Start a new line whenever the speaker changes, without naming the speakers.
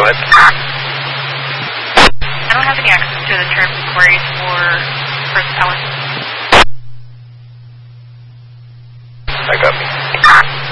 ahead.
I don't have any access to the terms and queries for First Ellen.